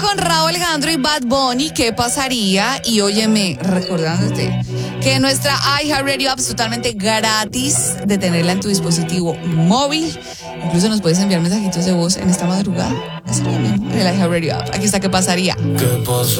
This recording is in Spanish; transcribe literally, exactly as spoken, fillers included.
con Rauw Alejandro y Bad Bunny, ¿qué pasaría? Y óyeme, recordándote que nuestra iHeartRadio app es totalmente gratis de tenerla en tu dispositivo móvil. Incluso nos puedes enviar mensajitos de voz en esta madrugada. Es lo mismo en el iHeartRadio app. Aquí está, ¿qué pasaría? ¿Qué pasa?